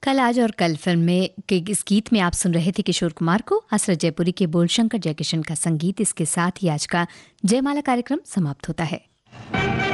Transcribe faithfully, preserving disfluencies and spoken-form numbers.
कल आज और कल फिल्म में के इस गीत में आप सुन रहे थे किशोर कुमार को। हसरत जयपुरी के बोल शंकर जयकिशन का संगीत। इसके साथ ही आज का जयमाला कार्यक्रम समाप्त होता है।